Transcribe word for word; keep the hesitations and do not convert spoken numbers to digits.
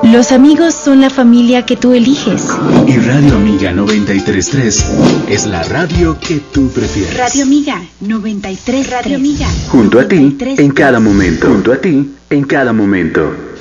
Los amigos son la familia que tú eliges. Y Radio Amiga noventa y tres punto tres es la radio que tú prefieres. Radio Amiga noventa y tres. Radio Amiga. Junto a ti en cada momento. Junto a ti en cada momento.